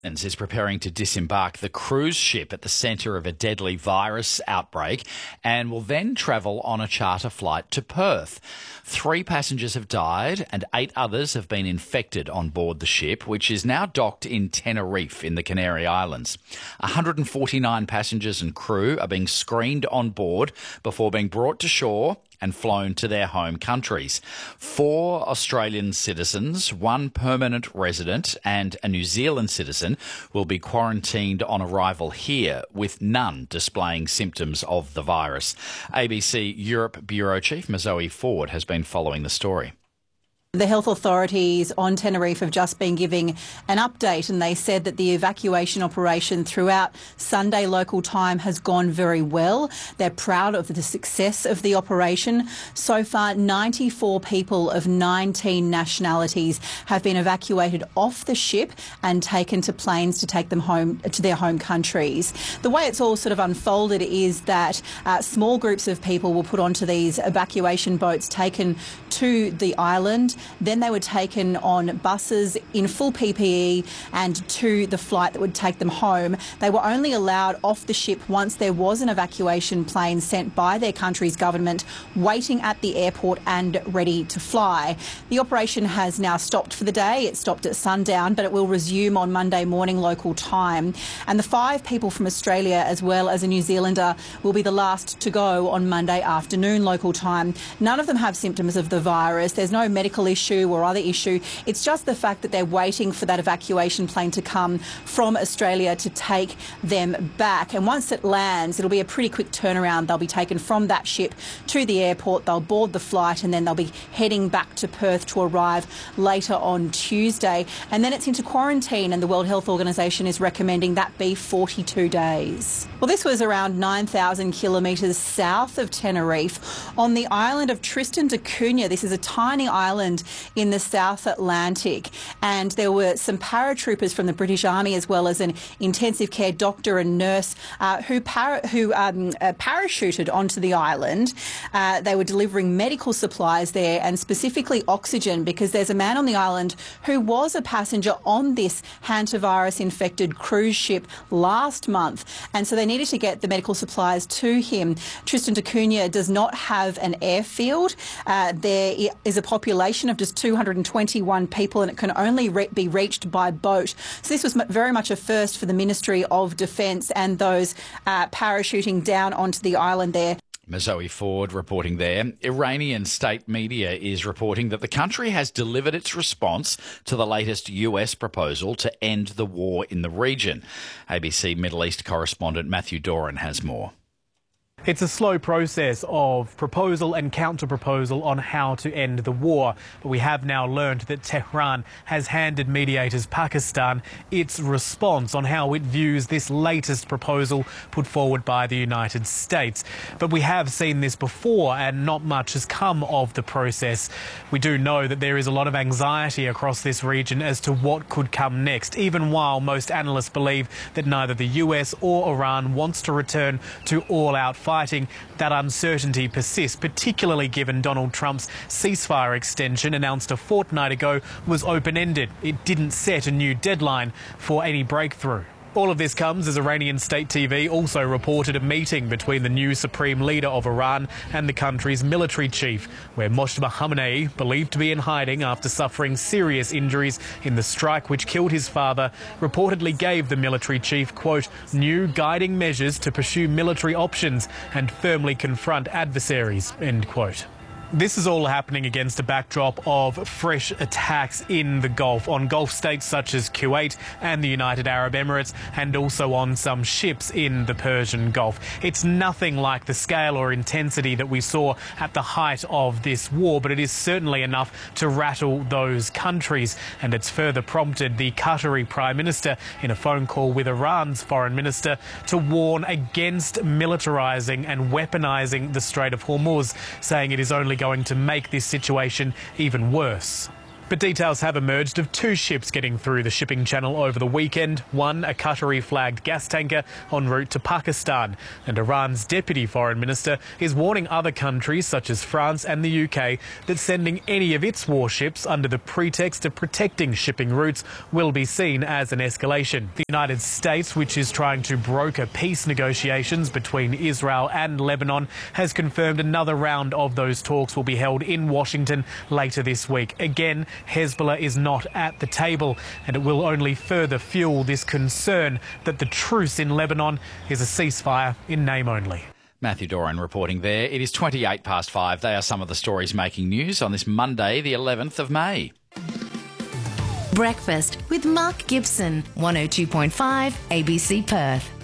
Is preparing to disembark the cruise ship at the centre of a deadly virus outbreak and will then travel on a charter flight to Perth. 3 passengers have died and 8 others have been infected on board the ship, which is now docked in Tenerife in the Canary Islands. 149 passengers and crew are being screened on board before being brought to shore and flown to their home countries. 4 Australian citizens, 1 permanent resident and a New Zealand citizen will be quarantined on arrival here, with none displaying symptoms of the virus. ABC Europe Bureau Chief Mazoe Ford has been following the story. The health authorities on Tenerife have just been giving an update, and they said that the evacuation operation throughout Sunday local time has gone very well. They're proud of the success of the operation. So far, 94 people of 19 nationalities have been evacuated off the ship and taken to planes to take them home to their home countries. The way it's all sort of unfolded is that small groups of people were put onto these evacuation boats taken to the island. Then they were taken on buses in full PPE and to the flight that would take them home. They were only allowed off the ship once there was an evacuation plane sent by their country's government waiting at the airport and ready to fly. The operation has now stopped for the day. It stopped at sundown, but it will resume on Monday morning local time. And the 5 people from Australia, as well as a New Zealander, will be the last to go on Monday afternoon local time. None of them have symptoms of the virus. There's no medical issue or other issue. It's just the fact that they're waiting for that evacuation plane to come from Australia to take them back. And once it lands, it'll be a pretty quick turnaround. They'll be taken from that ship to the airport, they'll board the flight, and then they'll be heading back to Perth to arrive later on Tuesday. And then it's into quarantine, and the World Health Organization is recommending that be 42 days. Well, this was around 9,000 kilometres south of Tenerife on the island of Tristan da Cunha. This is a tiny island in the South Atlantic, and there were some paratroopers from the British Army as well as an intensive care doctor and nurse who parachuted onto the island. They were delivering medical supplies there, and specifically oxygen, because there's a man on the island who was a passenger on this hantavirus-infected cruise ship last month, and so they needed to get the medical supplies to him. Tristan da Cunha does not have an airfield. There is a population of just 221 people, and it can only be reached by boat. So this was very much a first for the Ministry of Defence and those parachuting down onto the island there. Mazoe Ford reporting there. Iranian state media is reporting that the country has delivered its response to the latest US proposal to end the war in the region. ABC Middle East correspondent Matthew Doran has more. It's a slow process of proposal and counter-proposal on how to end the war. But we have now learned that Tehran has handed mediators Pakistan its response on how it views this latest proposal put forward by the United States. But we have seen this before, and not much has come of the process. We do know that there is a lot of anxiety across this region as to what could come next, even while most analysts believe that neither the US or Iran wants to return to all-out fighting. That uncertainty persists, particularly given Donald Trump's ceasefire extension, announced a fortnight ago, was open-ended. It didn't set a new deadline for any breakthrough. All of this comes as Iranian state TV also reported a meeting between the new supreme leader of Iran and the country's military chief, where Moshtaba Khamenei, believed to be in hiding after suffering serious injuries in the strike which killed his father, reportedly gave the military chief, quote, new guiding measures to pursue military options and firmly confront adversaries, end quote. This is all happening against a backdrop of fresh attacks in the Gulf, on Gulf states such as Kuwait and the United Arab Emirates, and also on some ships in the Persian Gulf. It's nothing like the scale or intensity that we saw at the height of this war, but it is certainly enough to rattle those countries. And it's further prompted the Qatari Prime Minister, in a phone call with Iran's Foreign Minister, to warn against militarising and weaponising the Strait of Hormuz, saying it is only going to make this situation even worse. But details have emerged of 2 ships getting through the shipping channel over the weekend. One, a Qatari-flagged gas tanker en route to Pakistan. And Iran's deputy foreign minister is warning other countries such as France and the UK that sending any of its warships under the pretext of protecting shipping routes will be seen as an escalation. The United States, which is trying to broker peace negotiations between Israel and Lebanon, has confirmed another round of those talks will be held in Washington later this week. Again, Hezbollah is not at the table, and it will only further fuel this concern that the truce in Lebanon is a ceasefire in name only. Matthew Doran reporting there. It is 28 past 5. They are some of the stories making news on this Monday, the 11th of May. Breakfast with Mark Gibson, 102.5 ABC Perth.